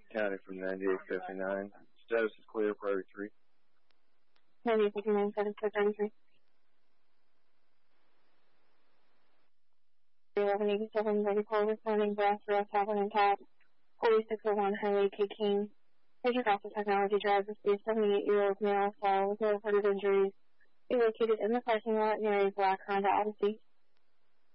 County from 9859. Status is clear, priority 3. 9859, status clear, priority 3. 1187, ready for responding brass arrest happened in top 4601 Highway K. King. Major Gospel Technology driver, a 78-year-old male, fall with no reported injuries. He located in the parking lot near a black Honda Odyssey.